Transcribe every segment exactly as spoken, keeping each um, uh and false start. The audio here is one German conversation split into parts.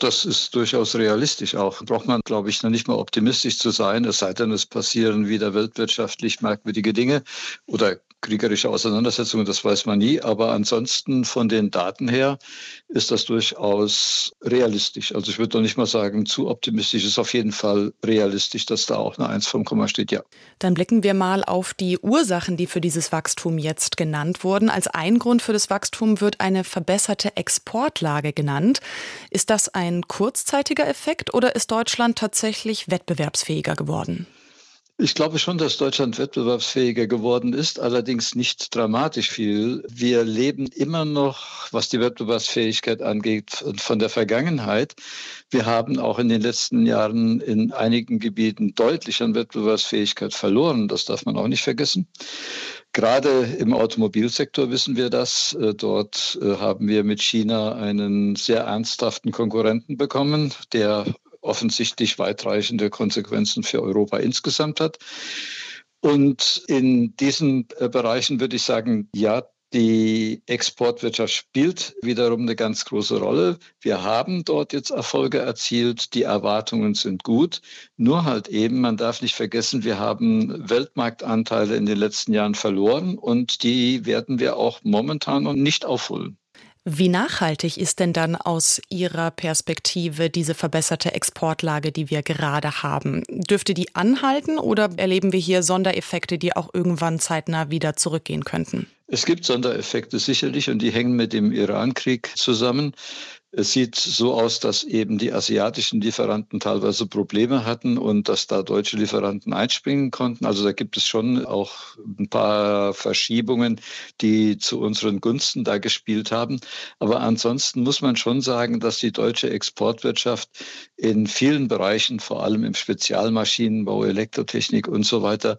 Das ist durchaus realistisch auch. Braucht man, glaube ich, noch nicht mal optimistisch zu sein, es sei denn, es passieren wieder weltwirtschaftlich merkwürdige Dinge oder kriegerische Auseinandersetzungen, das weiß man nie. Aber ansonsten von den Daten her ist das durchaus realistisch. Also ich würde noch nicht mal sagen, zu optimistisch. Es ist auf jeden Fall realistisch, dass da auch eine Eins vom Komma steht, ja. Dann blicken wir mal auf die Ursachen, die für dieses Wachstum jetzt genannt wurden. Als ein Grund für das Wachstum wird eine verbesserte Exportlage genannt. Ist das ein kurzzeitiger Effekt oder ist Deutschland tatsächlich wettbewerbsfähiger geworden? Ich glaube schon, dass Deutschland wettbewerbsfähiger geworden ist, allerdings nicht dramatisch viel. Wir leben immer noch, was die Wettbewerbsfähigkeit angeht, von der Vergangenheit. Wir haben auch in den letzten Jahren in einigen Gebieten deutlich an Wettbewerbsfähigkeit verloren. Das darf man auch nicht vergessen. Gerade im Automobilsektor wissen wir das. Dort haben wir mit China einen sehr ernsthaften Konkurrenten bekommen, der offensichtlich weitreichende Konsequenzen für Europa insgesamt hat. Und in diesen Bereichen würde ich sagen, ja, die Exportwirtschaft spielt wiederum eine ganz große Rolle. Wir haben dort jetzt Erfolge erzielt, die Erwartungen sind gut. Nur halt eben, man darf nicht vergessen, wir haben Weltmarktanteile in den letzten Jahren verloren und die werden wir auch momentan noch nicht aufholen. Wie nachhaltig ist denn dann aus Ihrer Perspektive diese verbesserte Exportlage, die wir gerade haben? Dürfte die anhalten oder erleben wir hier Sondereffekte, die auch irgendwann zeitnah wieder zurückgehen könnten? Es gibt Sondereffekte sicherlich und die hängen mit dem Iran-Krieg zusammen. Es sieht so aus, dass eben die asiatischen Lieferanten teilweise Probleme hatten und dass da deutsche Lieferanten einspringen konnten. Also da gibt es schon auch ein paar Verschiebungen, die zu unseren Gunsten da gespielt haben. Aber ansonsten muss man schon sagen, dass die deutsche Exportwirtschaft in vielen Bereichen, vor allem im Spezialmaschinenbau, Elektrotechnik und so weiter,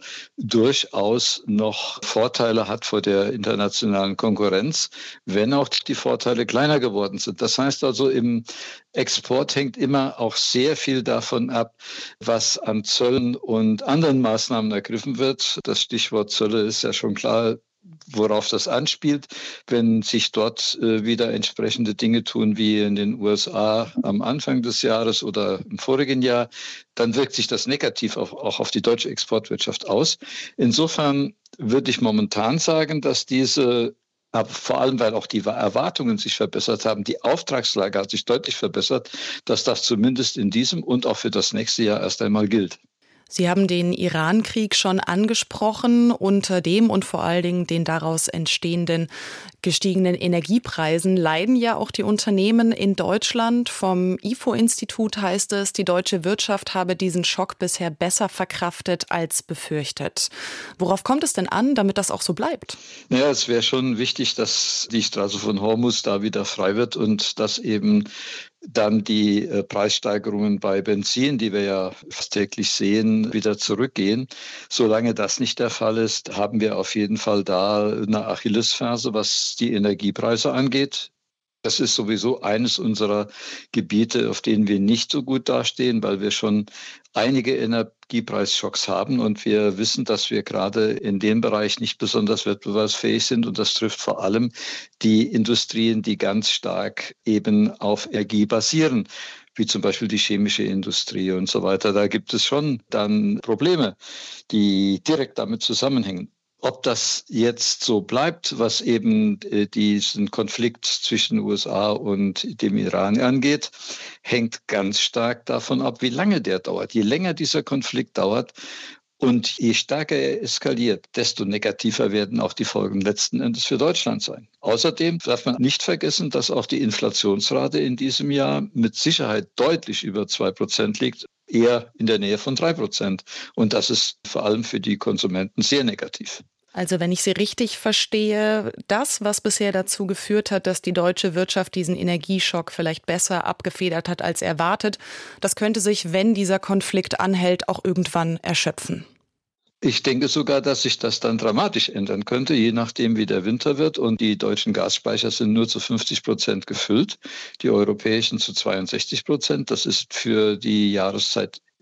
durchaus noch Vorteile hat vor der internationalen Konkurrenz, wenn auch die Vorteile kleiner geworden sind. Das heißt also, im Export hängt immer auch sehr viel davon ab, was an Zöllen und anderen Maßnahmen ergriffen wird. Das Stichwort Zölle ist ja schon klar, worauf das anspielt. Wenn sich dort äh, wieder entsprechende Dinge tun wie in den U S A am Anfang des Jahres oder im vorigen Jahr, dann wirkt sich das negativ auf, auch auf die deutsche Exportwirtschaft aus. Insofern würde ich momentan sagen, dass diese, aber vor allem, weil auch die Erwartungen sich verbessert haben, die Auftragslage hat sich deutlich verbessert, dass das zumindest in diesem und auch für das nächste Jahr erst einmal gilt. Sie haben den Iran-Krieg schon angesprochen. Unter dem und vor allen Dingen den daraus entstehenden gestiegenen Energiepreisen leiden ja auch die Unternehmen in Deutschland. Vom I F O-Institut heißt es, die deutsche Wirtschaft habe diesen Schock bisher besser verkraftet als befürchtet. Worauf kommt es denn an, damit das auch so bleibt? Naja, es wäre schon wichtig, dass die Straße von Hormuz da wieder frei wird und dass eben dann die äh, Preissteigerungen bei Benzin, die wir ja fast täglich sehen, wieder zurückgehen. Solange das nicht der Fall ist, haben wir auf jeden Fall da eine Achillesferse, was die Energiepreise angeht. Das ist sowieso eines unserer Gebiete, auf denen wir nicht so gut dastehen, weil wir schon einige Energiepreisschocks haben und wir wissen, dass wir gerade in dem Bereich nicht besonders wettbewerbsfähig sind und das trifft vor allem die Industrien, die ganz stark eben auf Energie basieren, wie zum Beispiel die chemische Industrie und so weiter. Da gibt es schon dann Probleme, die direkt damit zusammenhängen. Ob das jetzt so bleibt, was eben äh, diesen Konflikt zwischen U S A und dem Iran angeht, hängt ganz stark davon ab, wie lange der dauert. Je länger dieser Konflikt dauert und je stärker er eskaliert, desto negativer werden auch die Folgen letzten Endes für Deutschland sein. Außerdem darf man nicht vergessen, dass auch die Inflationsrate in diesem Jahr mit Sicherheit deutlich über zwei Prozent liegt, eher in der Nähe von drei Prozent. Und das ist vor allem für die Konsumenten sehr negativ. Also wenn ich Sie richtig verstehe, das, was bisher dazu geführt hat, dass die deutsche Wirtschaft diesen Energieschock vielleicht besser abgefedert hat als erwartet, das könnte sich, wenn dieser Konflikt anhält, auch irgendwann erschöpfen. Ich denke sogar, dass sich das dann dramatisch ändern könnte, je nachdem, wie der Winter wird. Und die deutschen Gasspeicher sind nur zu fünfzig Prozent gefüllt, die europäischen zu zweiundsechzig Prozent. Das ist für die Jahreszeit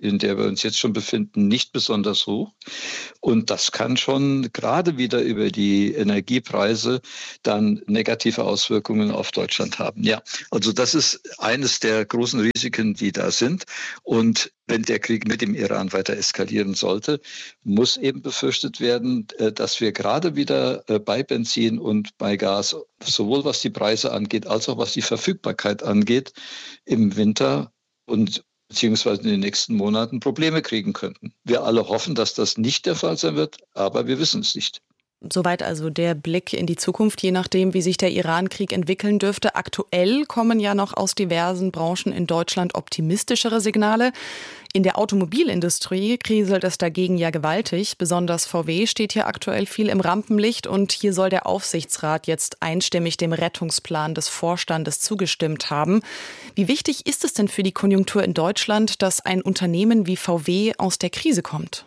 in der wir uns jetzt schon befinden, nicht besonders hoch. Und das kann schon gerade wieder über die Energiepreise dann negative Auswirkungen auf Deutschland haben. Ja, also das ist eines der großen Risiken, die da sind. Und wenn der Krieg mit dem Iran weiter eskalieren sollte, muss eben befürchtet werden, dass wir gerade wieder bei Benzin und bei Gas, sowohl was die Preise angeht, als auch was die Verfügbarkeit angeht, im Winter und beziehungsweise in den nächsten Monaten Probleme kriegen könnten. Wir alle hoffen, dass das nicht der Fall sein wird, aber wir wissen es nicht. Soweit also der Blick in die Zukunft, je nachdem, wie sich der Iran-Krieg entwickeln dürfte. Aktuell kommen ja noch aus diversen Branchen in Deutschland optimistischere Signale. In der Automobilindustrie kriselt es dagegen ja gewaltig. Besonders V W steht hier aktuell viel im Rampenlicht und hier soll der Aufsichtsrat jetzt einstimmig dem Rettungsplan des Vorstandes zugestimmt haben. Wie wichtig ist es denn für die Konjunktur in Deutschland, dass ein Unternehmen wie V W aus der Krise kommt?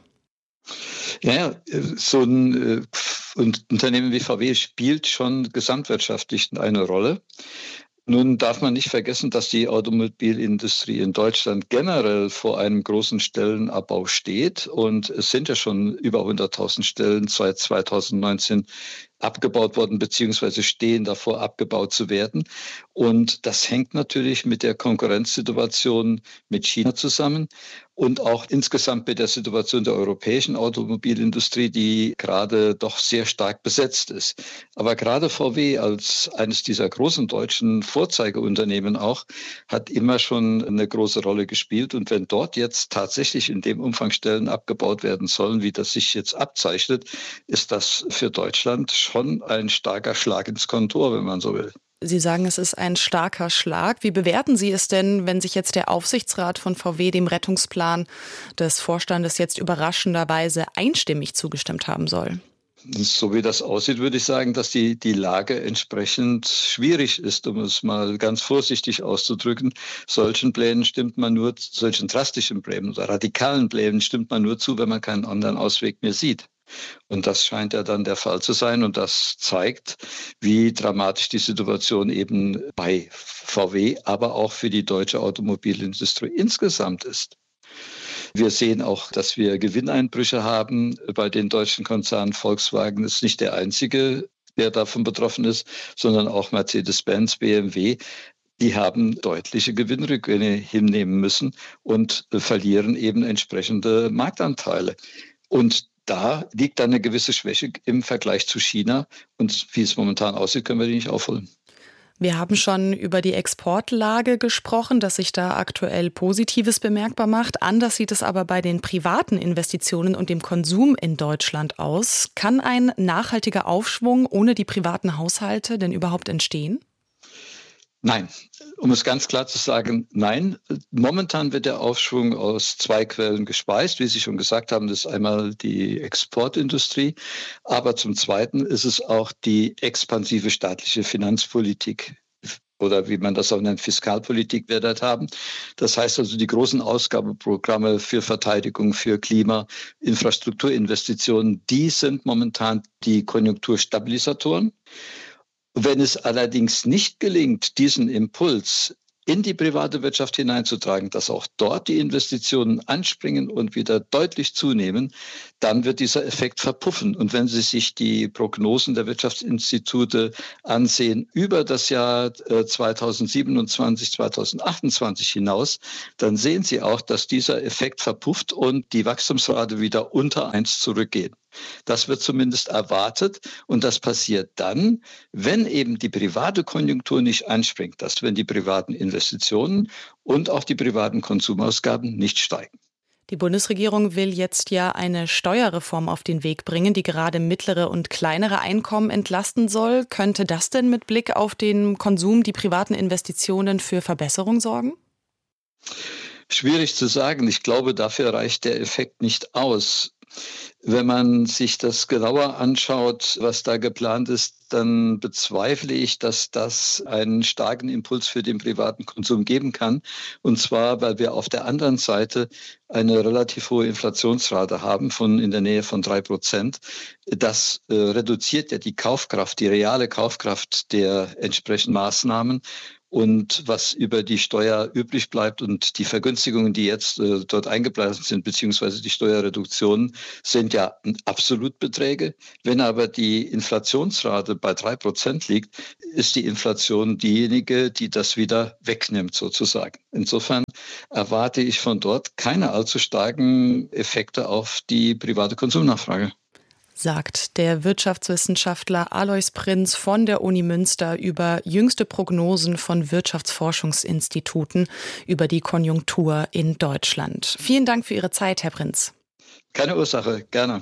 Ja, ja, so ein, ein Unternehmen wie V W spielt schon gesamtwirtschaftlich eine Rolle. Nun darf man nicht vergessen, dass die Automobilindustrie in Deutschland generell vor einem großen Stellenabbau steht. Und es sind ja schon über hunderttausend Stellen seit zweitausendneunzehn abgebaut worden, beziehungsweise stehen davor, abgebaut zu werden. Und das hängt natürlich mit der Konkurrenzsituation mit China zusammen und auch insgesamt mit der Situation der europäischen Automobilindustrie, die gerade doch sehr stark besetzt ist. Aber gerade V W als eines dieser großen deutschen Vorzeigeunternehmen auch hat immer schon eine große Rolle gespielt. Und wenn dort jetzt tatsächlich in dem Umfang Stellen abgebaut werden sollen, wie das sich jetzt abzeichnet, ist das für Deutschland schon ein starker Schlag ins Kontor, wenn man so will. Sie sagen, es ist ein starker Schlag. Wie bewerten Sie es denn, wenn sich jetzt der Aufsichtsrat von V W dem Rettungsplan des Vorstandes jetzt überraschenderweise einstimmig zugestimmt haben soll? So wie das aussieht, würde ich sagen, dass die, die Lage entsprechend schwierig ist, um es mal ganz vorsichtig auszudrücken. Solchen Plänen stimmt man nur, solchen drastischen Plänen oder radikalen Plänen stimmt man nur zu, wenn man keinen anderen Ausweg mehr sieht. Und das scheint ja dann der Fall zu sein. Und das zeigt, wie dramatisch die Situation eben bei V W, aber auch für die deutsche Automobilindustrie insgesamt ist. Wir sehen auch, dass wir Gewinneinbrüche haben bei den deutschen Konzernen. Volkswagen ist nicht der einzige, der davon betroffen ist, sondern auch Mercedes-Benz, B M W. Die haben deutliche Gewinnrückgänge hinnehmen müssen und verlieren eben entsprechende Marktanteile. Und da liegt dann eine gewisse Schwäche im Vergleich zu China. Und wie es momentan aussieht, können wir die nicht aufholen. Wir haben schon über die Exportlage gesprochen, dass sich da aktuell Positives bemerkbar macht. Anders sieht es aber bei den privaten Investitionen und dem Konsum in Deutschland aus. Kann ein nachhaltiger Aufschwung ohne die privaten Haushalte denn überhaupt entstehen? Nein, um es ganz klar zu sagen, nein. Momentan wird der Aufschwung aus zwei Quellen gespeist. Wie Sie schon gesagt haben, das ist einmal die Exportindustrie, aber zum Zweiten ist es auch die expansive staatliche Finanzpolitik oder wie man das auch nennt, Fiskalpolitik wir dort haben. Das heißt also die großen Ausgabeprogramme für Verteidigung, für Klima, Infrastrukturinvestitionen, die sind momentan die Konjunkturstabilisatoren. Wenn es allerdings nicht gelingt, diesen Impuls in die private Wirtschaft hineinzutragen, dass auch dort die Investitionen anspringen und wieder deutlich zunehmen, dann wird dieser Effekt verpuffen. Und wenn Sie sich die Prognosen der Wirtschaftsinstitute ansehen über das Jahr zweitausendsiebenundzwanzig, zweitausendachtundzwanzig hinaus, dann sehen Sie auch, dass dieser Effekt verpufft und die Wachstumsrate wieder unter eins zurückgeht. Das wird zumindest erwartet und das passiert dann, wenn eben die private Konjunktur nicht anspringt, dass wenn die privaten Investitionen und auch die privaten Konsumausgaben nicht steigen. Die Bundesregierung will jetzt ja eine Steuerreform auf den Weg bringen, die gerade mittlere und kleinere Einkommen entlasten soll. Könnte das denn mit Blick auf den Konsum, die privaten Investitionen für Verbesserung sorgen? Schwierig zu sagen. Ich glaube, dafür reicht der Effekt nicht aus. Wenn man sich das genauer anschaut, was da geplant ist, dann bezweifle ich, dass das einen starken Impuls für den privaten Konsum geben kann. Und zwar, weil wir auf der anderen Seite eine relativ hohe Inflationsrate haben von in der Nähe von drei Prozent. Das äh, reduziert ja die Kaufkraft, die reale Kaufkraft der entsprechenden Maßnahmen. Und was über die Steuer übrig bleibt und die Vergünstigungen, die jetzt äh, dort eingeblasen sind, beziehungsweise die Steuerreduktionen, sind ja Absolutbeträge. Wenn aber die Inflationsrate bei drei Prozent liegt, ist die Inflation diejenige, die das wieder wegnimmt sozusagen. Insofern erwarte ich von dort keine allzu starken Effekte auf die private Konsumnachfrage. Sagt der Wirtschaftswissenschaftler Alois Prinz von der Uni Münster über jüngste Prognosen von Wirtschaftsforschungsinstituten über die Konjunktur in Deutschland. Vielen Dank für Ihre Zeit, Herr Prinz. Keine Ursache, gerne.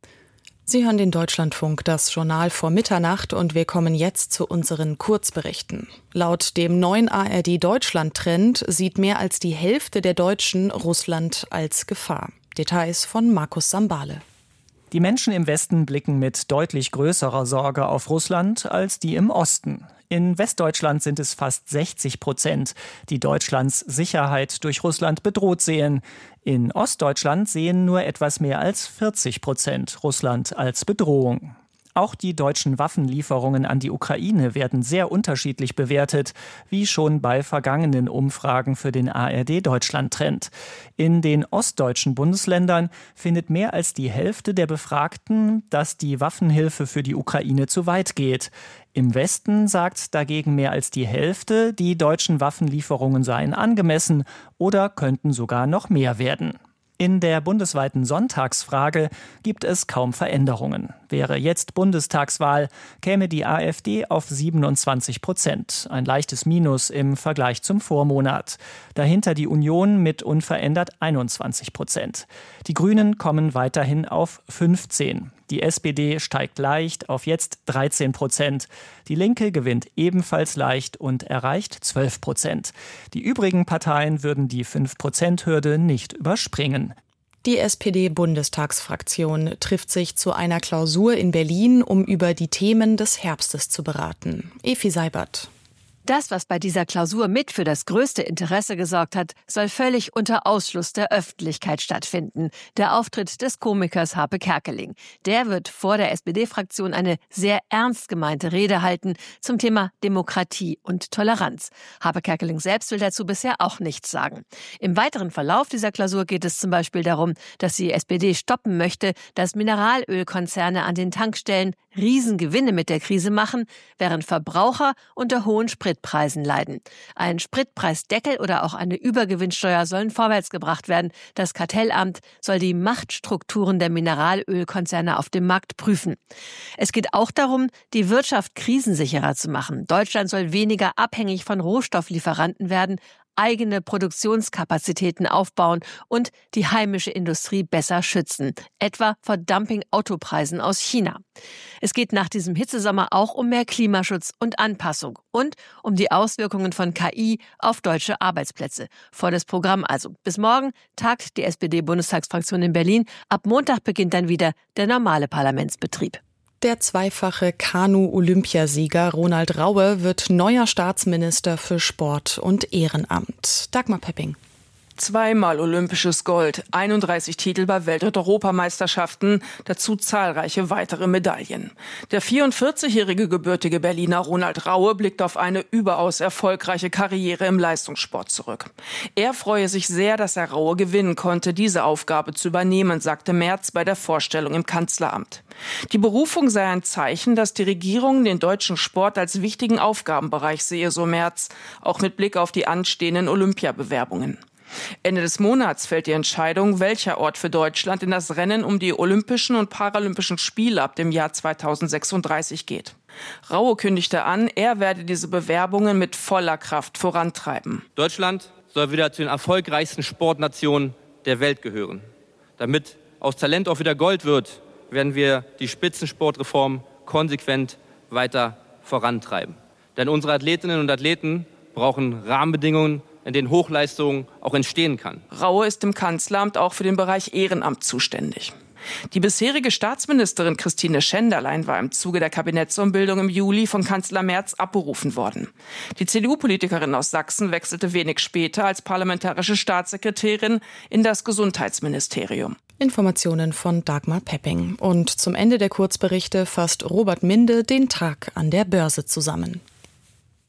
Sie hören den Deutschlandfunk, das Journal vor Mitternacht, und wir kommen jetzt zu unseren Kurzberichten. Laut dem neuen A R D-Deutschland-Trend sieht mehr als die Hälfte der Deutschen Russland als Gefahr. Details von Markus Sambale. Die Menschen im Westen blicken mit deutlich größerer Sorge auf Russland als die im Osten. In Westdeutschland sind es fast sechzig Prozent, die Deutschlands Sicherheit durch Russland bedroht sehen. In Ostdeutschland sehen nur etwas mehr als vierzig Prozent Russland als Bedrohung. Auch die deutschen Waffenlieferungen an die Ukraine werden sehr unterschiedlich bewertet, wie schon bei vergangenen Umfragen für den A R D-Deutschland-Trend. In den ostdeutschen Bundesländern findet mehr als die Hälfte der Befragten, dass die Waffenhilfe für die Ukraine zu weit geht. Im Westen sagt dagegen mehr als die Hälfte, die deutschen Waffenlieferungen seien angemessen oder könnten sogar noch mehr werden. In der bundesweiten Sonntagsfrage gibt es kaum Veränderungen. Wäre jetzt Bundestagswahl, käme die AfD auf siebenundzwanzig Prozent, ein leichtes Minus im Vergleich zum Vormonat. Dahinter die Union mit unverändert einundzwanzig Prozent. Die Grünen kommen weiterhin auf fünfzehn. Die S P D steigt leicht auf jetzt dreizehn Prozent. Die Linke gewinnt ebenfalls leicht und erreicht zwölf Prozent. Die übrigen Parteien würden die fünf Prozent Hürde nicht überspringen. Die S P D-Bundestagsfraktion trifft sich zu einer Klausur in Berlin, um über die Themen des Herbstes zu beraten. Efi Seibert. Das, was bei dieser Klausur mit für das größte Interesse gesorgt hat, soll völlig unter Ausschluss der Öffentlichkeit stattfinden. Der Auftritt des Komikers Harpe Kerkeling. Der wird vor der S P D-Fraktion eine sehr ernst gemeinte Rede halten zum Thema Demokratie und Toleranz. Harpe Kerkeling selbst will dazu bisher auch nichts sagen. Im weiteren Verlauf dieser Klausur geht es zum Beispiel darum, dass die S P D stoppen möchte, dass Mineralölkonzerne an den Tankstellen Riesengewinne mit der Krise machen, während Verbraucher unter hohen Spritpreisen leiden. Ein Spritpreisdeckel oder auch eine Übergewinnsteuer sollen vorwärts gebracht werden. Das Kartellamt soll die Machtstrukturen der Mineralölkonzerne auf dem Markt prüfen. Es geht auch darum, die Wirtschaft krisensicherer zu machen. Deutschland soll weniger abhängig von Rohstofflieferanten werden, eigene Produktionskapazitäten aufbauen und die heimische Industrie besser schützen, etwa vor Dumping-Autopreisen aus China. Es geht nach diesem Hitzesommer auch um mehr Klimaschutz und Anpassung und um die Auswirkungen von K I auf deutsche Arbeitsplätze. Volles Programm also. Bis morgen tagt die S P D-Bundestagsfraktion in Berlin. Ab Montag beginnt dann wieder der normale Parlamentsbetrieb. Der zweifache Kanu-Olympiasieger Ronald Raue wird neuer Staatsminister für Sport und Ehrenamt. Dagmar Pepping. Zweimal olympisches Gold, einunddreißig Titel bei Welt- und Europameisterschaften, dazu zahlreiche weitere Medaillen. Der vierundvierzigjährige gebürtige Berliner Ronald Raue blickt auf eine überaus erfolgreiche Karriere im Leistungssport zurück. Er freue sich sehr, dass er Raue gewinnen konnte, diese Aufgabe zu übernehmen, sagte Merz bei der Vorstellung im Kanzleramt. Die Berufung sei ein Zeichen, dass die Regierung den deutschen Sport als wichtigen Aufgabenbereich sehe, so Merz, auch mit Blick auf die anstehenden Olympiabewerbungen. Ende des Monats fällt die Entscheidung, welcher Ort für Deutschland in das Rennen um die Olympischen und Paralympischen Spiele ab dem Jahr zweitausendsechsunddreißig geht. Raue kündigte an, er werde diese Bewerbungen mit voller Kraft vorantreiben. Deutschland soll wieder zu den erfolgreichsten Sportnationen der Welt gehören. Damit aus Talent auch wieder Gold wird, werden wir die Spitzensportreform konsequent weiter vorantreiben. Denn unsere Athletinnen und Athleten brauchen Rahmenbedingungen, in denen Hochleistung auch entstehen kann. Raue ist im Kanzleramt auch für den Bereich Ehrenamt zuständig. Die bisherige Staatsministerin Christine Schenderlein war im Zuge der Kabinettsumbildung im Juli von Kanzler Merz abberufen worden. Die C D U-Politikerin aus Sachsen wechselte wenig später als parlamentarische Staatssekretärin in das Gesundheitsministerium. Informationen von Dagmar Pepping. Und zum Ende der Kurzberichte fasst Robert Minde den Tag an der Börse zusammen.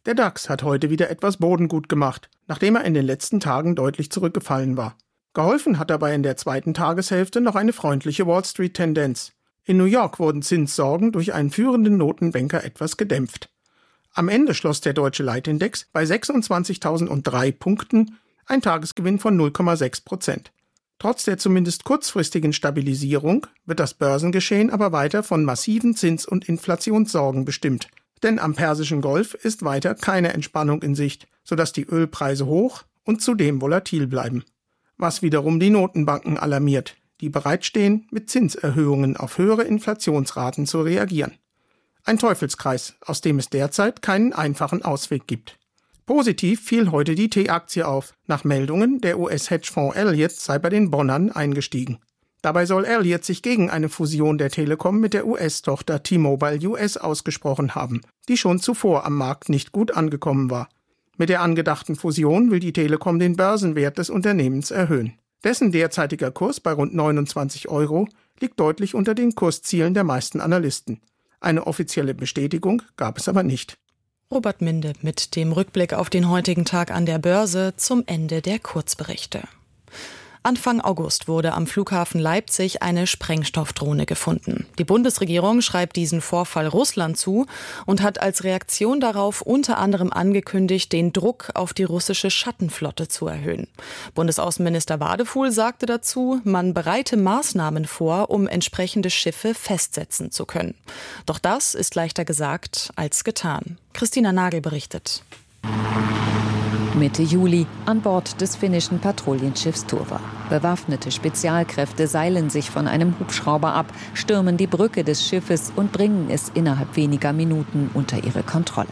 Der DAX hat heute wieder etwas Boden gut gemacht, nachdem er in den letzten Tagen deutlich zurückgefallen war. Geholfen hat dabei in der zweiten Tageshälfte noch eine freundliche Wall-Street-Tendenz. In New York wurden Zinssorgen durch einen führenden Notenbanker etwas gedämpft. Am Ende schloss der deutsche Leitindex bei sechsundzwanzigtausenddrei Punkten, ein Tagesgewinn von null Komma sechs Prozent. Trotz der zumindest kurzfristigen Stabilisierung wird das Börsengeschehen aber weiter von massiven Zins- und Inflationssorgen bestimmt. Denn am Persischen Golf ist weiter keine Entspannung in Sicht, sodass die Ölpreise hoch und zudem volatil bleiben. Was wiederum die Notenbanken alarmiert, die bereitstehen, mit Zinserhöhungen auf höhere Inflationsraten zu reagieren. Ein Teufelskreis, aus dem es derzeit keinen einfachen Ausweg gibt. Positiv fiel heute die T-Aktie auf. Nach Meldungen, der U S-Hedgefonds Elliott sei bei den Bonnern eingestiegen. Dabei soll Elliott sich gegen eine Fusion der Telekom mit der U S-Tochter T-Mobile U S ausgesprochen haben, die schon zuvor am Markt nicht gut angekommen war. Mit der angedachten Fusion will die Telekom den Börsenwert des Unternehmens erhöhen. Dessen derzeitiger Kurs bei rund neunundzwanzig Euro liegt deutlich unter den Kurszielen der meisten Analysten. Eine offizielle Bestätigung gab es aber nicht. Robert Minde mit dem Rückblick auf den heutigen Tag an der Börse zum Ende der Kurzberichte. Anfang August wurde am Flughafen Leipzig eine Sprengstoffdrohne gefunden. Die Bundesregierung schreibt diesen Vorfall Russland zu und hat als Reaktion darauf unter anderem angekündigt, den Druck auf die russische Schattenflotte zu erhöhen. Bundesaußenminister Wadefuhl sagte dazu, man bereite Maßnahmen vor, um entsprechende Schiffe festsetzen zu können. Doch das ist leichter gesagt als getan. Christina Nagel berichtet. Mitte Juli an Bord des finnischen Patrouillenschiffs Turva. Bewaffnete Spezialkräfte seilen sich von einem Hubschrauber ab, stürmen die Brücke des Schiffes und bringen es innerhalb weniger Minuten unter ihre Kontrolle.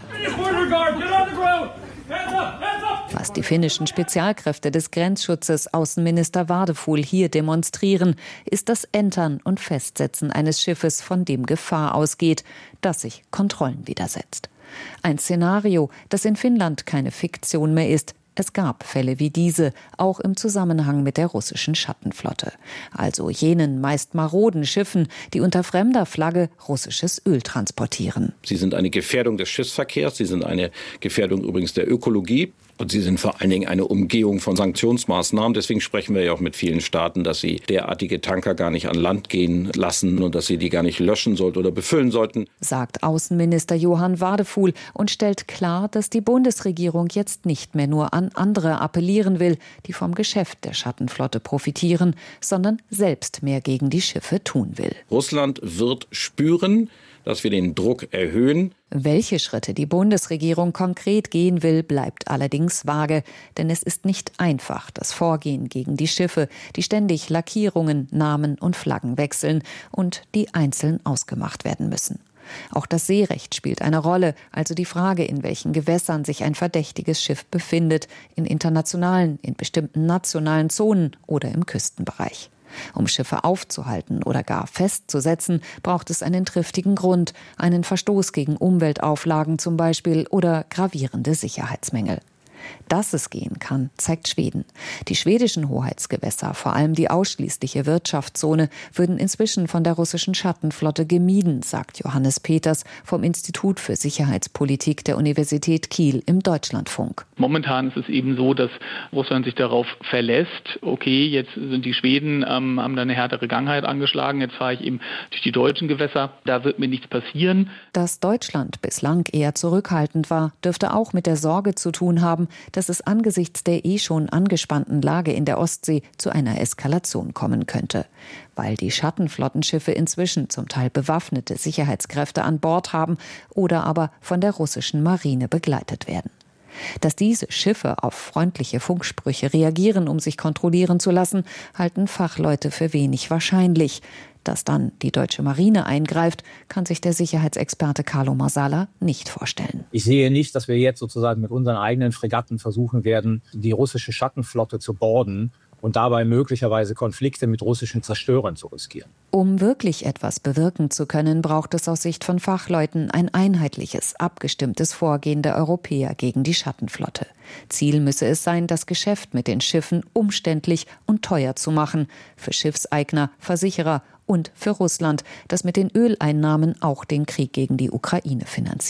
Was die finnischen Spezialkräfte des Grenzschutzes Außenminister Wadefuhl hier demonstrieren, ist das Entern und Festsetzen eines Schiffes, von dem Gefahr ausgeht, das sich Kontrollen widersetzt. Ein Szenario, das in Finnland keine Fiktion mehr ist. Es gab Fälle wie diese, auch im Zusammenhang mit der russischen Schattenflotte. Also jenen meist maroden Schiffen, die unter fremder Flagge russisches Öl transportieren. Sie sind eine Gefährdung des Schiffsverkehrs, sie sind eine Gefährdung übrigens der Ökologie. Und sie sind vor allen Dingen eine Umgehung von Sanktionsmaßnahmen. Deswegen sprechen wir ja auch mit vielen Staaten, dass sie derartige Tanker gar nicht an Land gehen lassen und dass sie die gar nicht löschen sollten oder befüllen sollten. Sagt Außenminister Johann Wadefuhl und stellt klar, dass die Bundesregierung jetzt nicht mehr nur an andere appellieren will, die vom Geschäft der Schattenflotte profitieren, sondern selbst mehr gegen die Schiffe tun will. Russland wird spüren, dass wir den Druck erhöhen. Welche Schritte die Bundesregierung konkret gehen will, bleibt allerdings vage. Denn es ist nicht einfach, das Vorgehen gegen die Schiffe, die ständig Lackierungen, Namen und Flaggen wechseln und die einzeln ausgemacht werden müssen. Auch das Seerecht spielt eine Rolle, also die Frage, in welchen Gewässern sich ein verdächtiges Schiff befindet, in internationalen, in bestimmten nationalen Zonen oder im Küstenbereich. Um Schiffe aufzuhalten oder gar festzusetzen, braucht es einen triftigen Grund, einen Verstoß gegen Umweltauflagen zum Beispiel oder gravierende Sicherheitsmängel. Dass es gehen kann, zeigt Schweden. Die schwedischen Hoheitsgewässer, vor allem die ausschließliche Wirtschaftszone, würden inzwischen von der russischen Schattenflotte gemieden, sagt Johannes Peters vom Institut für Sicherheitspolitik der Universität Kiel im Deutschlandfunk. Momentan ist es eben so, dass Russland sich darauf verlässt, okay, jetzt sind die Schweden, ähm, haben da eine härtere Gangheit angeschlagen, jetzt fahre ich eben durch die deutschen Gewässer, da wird mir nichts passieren. Dass Deutschland bislang eher zurückhaltend war, dürfte auch mit der Sorge zu tun haben, dass es angesichts der eh schon angespannten Lage in der Ostsee zu einer Eskalation kommen könnte. Weil die Schattenflottenschiffe inzwischen zum Teil bewaffnete Sicherheitskräfte an Bord haben oder aber von der russischen Marine begleitet werden. Dass diese Schiffe auf freundliche Funksprüche reagieren, um sich kontrollieren zu lassen, halten Fachleute für wenig wahrscheinlich. Dass dann die deutsche Marine eingreift, kann sich der Sicherheitsexperte Carlo Marsala nicht vorstellen. Ich sehe nicht, dass wir jetzt sozusagen mit unseren eigenen Fregatten versuchen werden, die russische Schattenflotte zu boarden und dabei möglicherweise Konflikte mit russischen Zerstörern zu riskieren. Um wirklich etwas bewirken zu können, braucht es aus Sicht von Fachleuten ein einheitliches, abgestimmtes Vorgehen der Europäer gegen die Schattenflotte. Ziel müsse es sein, das Geschäft mit den Schiffen umständlich und teuer zu machen, für Schiffseigner, Versicherer und für Russland, das mit den Öleinnahmen auch den Krieg gegen die Ukraine finanziert.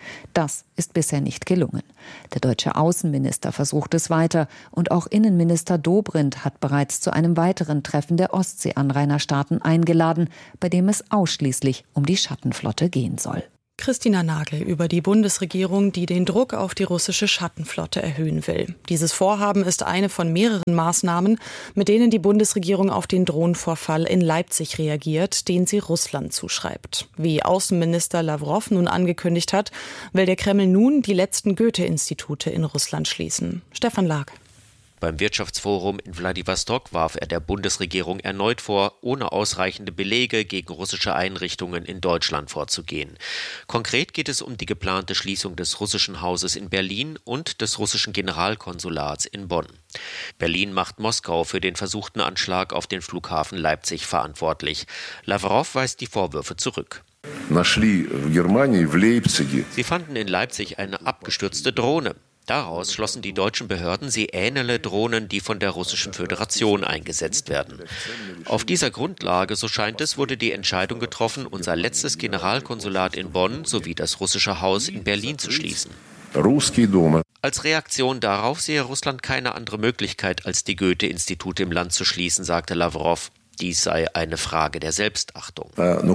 Das ist bisher nicht gelungen. Der deutsche Außenminister versucht es weiter und auch Innenminister Dobrindt hat bereits zu einem weiteren Treffen der Ostseeanrainerstaaten eingeladen, bei dem es ausschließlich um die Schattenflotte gehen soll. Christina Nagel über die Bundesregierung, die den Druck auf die russische Schattenflotte erhöhen will. Dieses Vorhaben ist eine von mehreren Maßnahmen, mit denen die Bundesregierung auf den Drohnenvorfall in Leipzig reagiert, den sie Russland zuschreibt. Wie Außenminister Lawrow nun angekündigt hat, will der Kreml nun die letzten Goethe-Institute in Russland schließen. Stefan Lag. Beim Wirtschaftsforum in Wladiwostok warf er der Bundesregierung erneut vor, ohne ausreichende Belege gegen russische Einrichtungen in Deutschland vorzugehen. Konkret geht es um die geplante Schließung des russischen Hauses in Berlin und des russischen Generalkonsulats in Bonn. Berlin macht Moskau für den versuchten Anschlag auf den Flughafen Leipzig verantwortlich. Lawrow weist die Vorwürfe zurück. Sie fanden in Leipzig eine abgestürzte Drohne. Daraus schlossen die deutschen Behörden, sie ähnele Drohnen, die von der Russischen Föderation eingesetzt werden. Auf dieser Grundlage, so scheint es, wurde die Entscheidung getroffen, unser letztes Generalkonsulat in Bonn sowie das russische Haus in Berlin zu schließen. Als Reaktion darauf sehe Russland keine andere Möglichkeit, als die Goethe-Institute im Land zu schließen, sagte Lawrow. Dies sei eine Frage der Selbstachtung.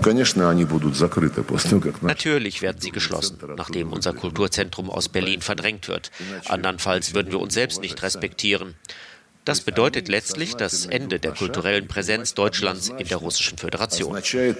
Natürlich werden sie geschlossen, nachdem unser Kulturzentrum aus Berlin verdrängt wird. Andernfalls würden wir uns selbst nicht respektieren. Das bedeutet letztlich das Ende der kulturellen Präsenz Deutschlands in der Russischen Föderation.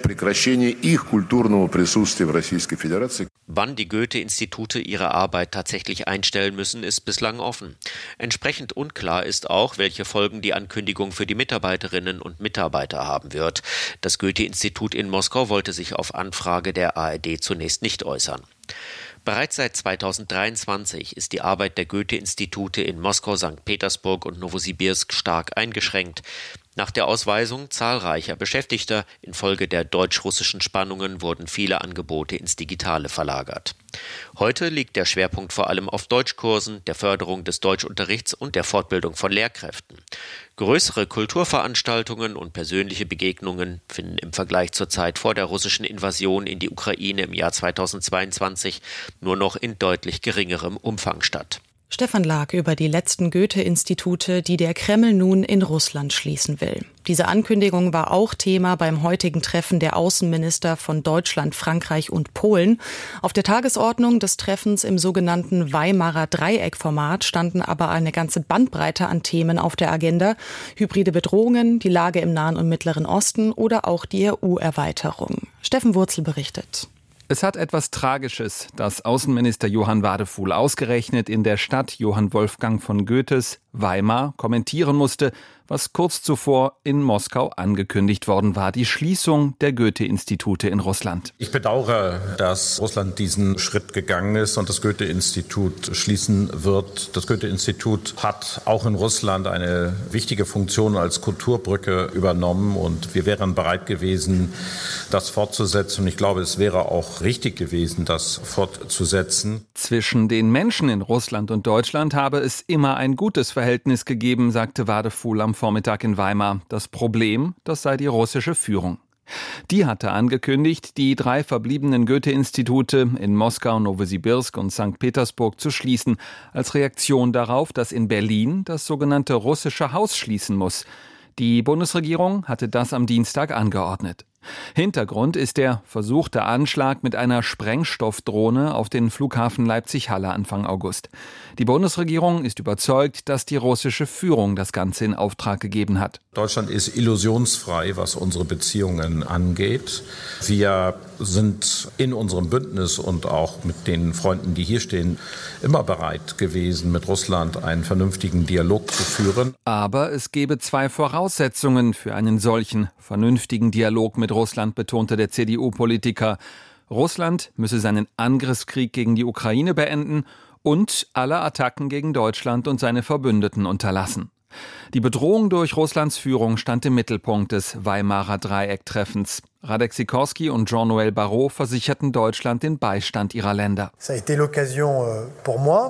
Wann die Goethe-Institute ihre Arbeit tatsächlich einstellen müssen, ist bislang offen. Entsprechend unklar ist auch, welche Folgen die Ankündigung für die Mitarbeiterinnen und Mitarbeiter haben wird. Das Goethe-Institut in Moskau wollte sich auf Anfrage der A R D zunächst nicht äußern. Bereits seit zweitausenddreiundzwanzig ist die Arbeit der Goethe-Institute in Moskau, Sankt Petersburg und Nowosibirsk stark eingeschränkt. Nach der Ausweisung zahlreicher Beschäftigter infolge der deutsch-russischen Spannungen wurden viele Angebote ins Digitale verlagert. Heute liegt der Schwerpunkt vor allem auf Deutschkursen, der Förderung des Deutschunterrichts und der Fortbildung von Lehrkräften. Größere Kulturveranstaltungen und persönliche Begegnungen finden im Vergleich zur Zeit vor der russischen Invasion in die Ukraine im Jahr zweitausendzweiundzwanzig nur noch in deutlich geringerem Umfang statt. Stefan Lag über die letzten Goethe-Institute, die der Kreml nun in Russland schließen will. Diese Ankündigung war auch Thema beim heutigen Treffen der Außenminister von Deutschland, Frankreich und Polen. Auf der Tagesordnung des Treffens im sogenannten Weimarer Dreieckformat standen aber eine ganze Bandbreite an Themen auf der Agenda. Hybride Bedrohungen, die Lage im Nahen und Mittleren Osten oder auch die E U-Erweiterung. Steffen Wurzel berichtet. Es hat etwas Tragisches, dass Außenminister Johann Wadefuhl ausgerechnet in der Stadt Johann Wolfgang von Goethes, Weimar, kommentieren musste, was kurz zuvor in Moskau angekündigt worden war, die Schließung der Goethe-Institute in Russland. Ich bedauere, dass Russland diesen Schritt gegangen ist und das Goethe-Institut schließen wird. Das Goethe-Institut hat auch in Russland eine wichtige Funktion als Kulturbrücke übernommen und wir wären bereit gewesen, das fortzusetzen. Und ich glaube, es wäre auch richtig gewesen, das fortzusetzen. Zwischen den Menschen in Russland und Deutschland habe es immer ein gutes Verhältnis gegeben, sagte Wadefuhl am Vormittag in Weimar. Das Problem, das sei die russische Führung. Die hatte angekündigt, die drei verbliebenen Goethe-Institute in Moskau, Nowosibirsk und Sankt Petersburg zu schließen, als Reaktion darauf, dass in Berlin das sogenannte russische Haus schließen muss. Die Bundesregierung hatte das am Dienstag angeordnet. Hintergrund ist der versuchte Anschlag mit einer Sprengstoffdrohne auf den Flughafen Leipzig-Halle Anfang August. Die Bundesregierung ist überzeugt, dass die russische Führung das Ganze in Auftrag gegeben hat. Deutschland ist illusionsfrei, was unsere Beziehungen angeht. Wir sind in unserem Bündnis und auch mit den Freunden, die hier stehen, immer bereit gewesen, mit Russland einen vernünftigen Dialog zu führen. Aber es gebe zwei Voraussetzungen für einen solchen vernünftigen Dialog mit Russland, betonte der C D U-Politiker. Russland müsse seinen Angriffskrieg gegen die Ukraine beenden und alle Attacken gegen Deutschland und seine Verbündeten unterlassen. Die Bedrohung durch Russlands Führung stand im Mittelpunkt des Weimarer Dreiecktreffens. Radek Sikorski und Jean-Noël Barrot versicherten Deutschland den Beistand ihrer Länder. Ça a été l'occasion pour moi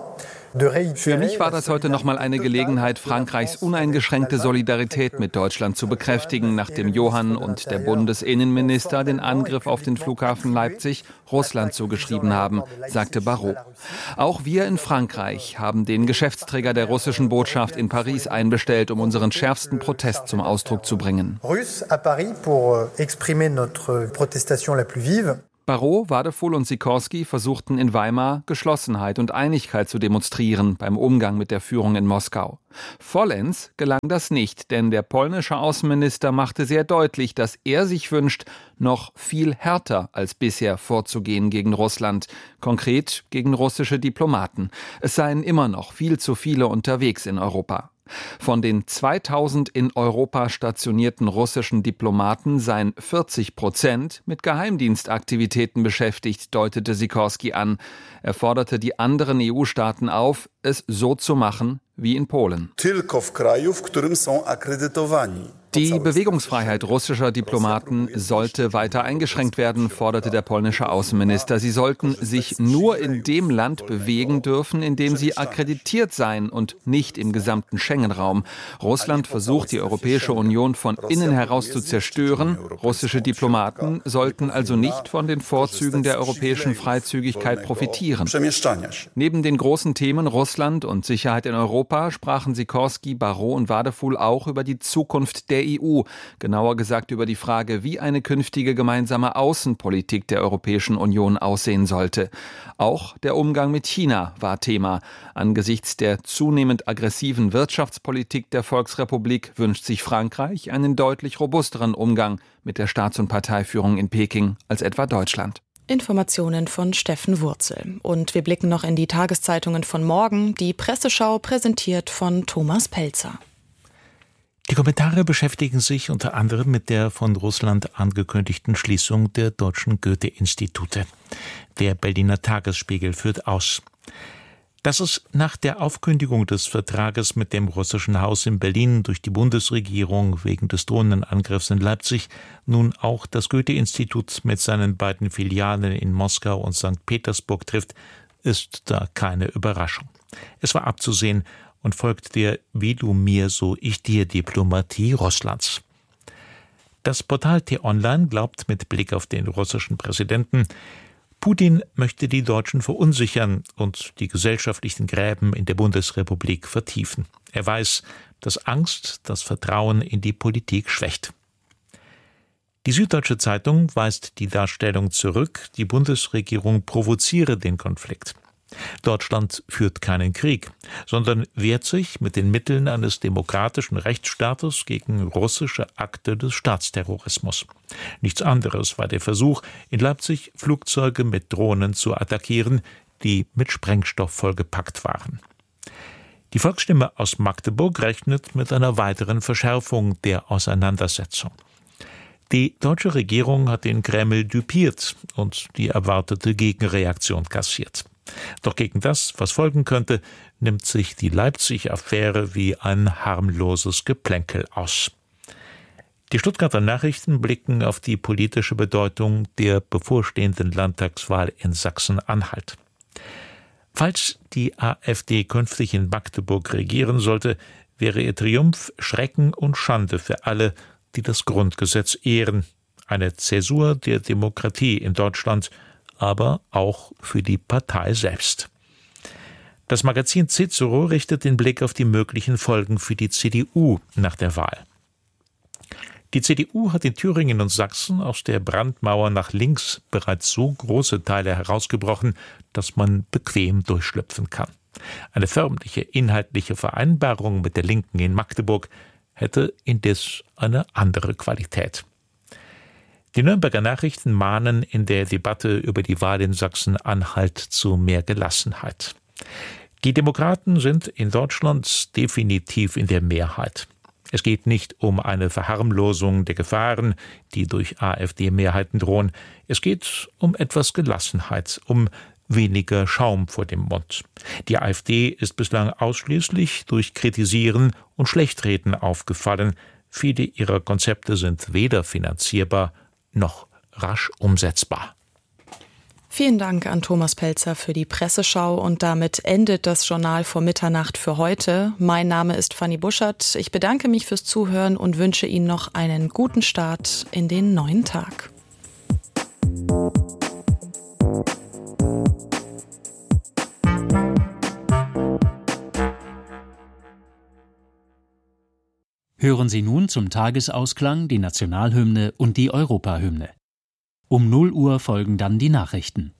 Für mich war das heute nochmal eine Gelegenheit, Frankreichs uneingeschränkte Solidarität mit Deutschland zu bekräftigen, nachdem Johann und der Bundesinnenminister den Angriff auf den Flughafen Leipzig Russland zugeschrieben haben, sagte Barrot. Auch wir in Frankreich haben den Geschäftsträger der russischen Botschaft in Paris einbestellt, um unseren schärfsten Protest zum Ausdruck zu bringen. Barrot, Wadefuhl und Sikorski versuchten in Weimar Geschlossenheit und Einigkeit zu demonstrieren beim Umgang mit der Führung in Moskau. Vollends gelang das nicht, denn der polnische Außenminister machte sehr deutlich, dass er sich wünscht, noch viel härter als bisher vorzugehen gegen Russland, konkret gegen russische Diplomaten. Es seien immer noch viel zu viele unterwegs in Europa. Von den zweitausend in Europa stationierten russischen Diplomaten seien vierzig Prozent mit Geheimdienstaktivitäten beschäftigt, deutete Sikorski an. Er forderte die anderen E U-Staaten auf, es so zu machen wie in Polen. Die Bewegungsfreiheit russischer Diplomaten sollte weiter eingeschränkt werden, forderte der polnische Außenminister. Sie sollten sich nur in dem Land bewegen dürfen, in dem sie akkreditiert seien und nicht im gesamten Schengen-Raum. Russland versucht, die Europäische Union von innen heraus zu zerstören. Russische Diplomaten sollten also nicht von den Vorzügen der europäischen Freizügigkeit profitieren. Neben den großen Themen Russland und Sicherheit in Europa sprachen Sikorski, Barrot und Wadefuhl auch über die Zukunft der E U, genauer gesagt über die Frage, wie eine künftige gemeinsame Außenpolitik der Europäischen Union aussehen sollte. Auch der Umgang mit China war Thema. Angesichts der zunehmend aggressiven Wirtschaftspolitik der Volksrepublik wünscht sich Frankreich einen deutlich robusteren Umgang mit der Staats- und Parteiführung in Peking als etwa Deutschland. Informationen von Steffen Wurzel. Und wir blicken noch in die Tageszeitungen von morgen. Die Presseschau präsentiert von Thomas Pelzer. Die Kommentare beschäftigen sich unter anderem mit der von Russland angekündigten Schließung der deutschen Goethe-Institute. Der Berliner Tagesspiegel führt aus: Dass es nach der Aufkündigung des Vertrages mit dem russischen Haus in Berlin durch die Bundesregierung wegen des drohenden Angriffs in Leipzig nun auch das Goethe-Institut mit seinen beiden Filialen in Moskau und Sankt Petersburg trifft, ist da keine Überraschung. Es war abzusehen und folgt der Wie du mir, so ich dir Diplomatie Russlands. Das Portal T-Online glaubt mit Blick auf den russischen Präsidenten, Putin möchte die Deutschen verunsichern und die gesellschaftlichen Gräben in der Bundesrepublik vertiefen. Er weiß, dass Angst das Vertrauen in die Politik schwächt. Die Süddeutsche Zeitung weist die Darstellung zurück, die Bundesregierung provoziere den Konflikt. Deutschland führt keinen Krieg, sondern wehrt sich mit den Mitteln eines demokratischen Rechtsstaates gegen russische Akte des Staatsterrorismus. Nichts anderes war der Versuch, in Leipzig Flugzeuge mit Drohnen zu attackieren, die mit Sprengstoff vollgepackt waren. Die Volksstimme aus Magdeburg rechnet mit einer weiteren Verschärfung der Auseinandersetzung. Die deutsche Regierung hat den Kreml düpiert und die erwartete Gegenreaktion kassiert. Doch gegen das, was folgen könnte, nimmt sich die Leipzig-Affäre wie ein harmloses Geplänkel aus. Die Stuttgarter Nachrichten blicken auf die politische Bedeutung der bevorstehenden Landtagswahl in Sachsen-Anhalt. Falls die AfD künftig in Magdeburg regieren sollte, wäre ihr Triumph Schrecken und Schande für alle, die das Grundgesetz ehren. Eine Zäsur der Demokratie in Deutschland, aber auch für die Partei selbst. Das Magazin Cicero richtet den Blick auf die möglichen Folgen für die C D U nach der Wahl. Die C D U hat in Thüringen und Sachsen aus der Brandmauer nach links bereits so große Teile herausgebrochen, dass man bequem durchschlüpfen kann. Eine förmliche inhaltliche Vereinbarung mit der Linken in Magdeburg hätte indes eine andere Qualität. Die Nürnberger Nachrichten mahnen in der Debatte über die Wahl in Sachsen-Anhalt zu mehr Gelassenheit. Die Demokraten sind in Deutschland definitiv in der Mehrheit. Es geht nicht um eine Verharmlosung der Gefahren, die durch AfD-Mehrheiten drohen. Es geht um etwas Gelassenheit, um weniger Schaum vor dem Mund. Die AfD ist bislang ausschließlich durch Kritisieren und Schlechtreden aufgefallen. Viele ihrer Konzepte sind weder finanzierbar noch rasch umsetzbar. Vielen Dank an Thomas Pelzer für die Presseschau und damit endet das Journal vor Mitternacht für heute. Mein Name ist Fanny Buschert. Ich bedanke mich fürs Zuhören und wünsche Ihnen noch einen guten Start in den neuen Tag. Hören Sie nun zum Tagesausklang die Nationalhymne und die Europahymne. Um null Uhr folgen dann die Nachrichten.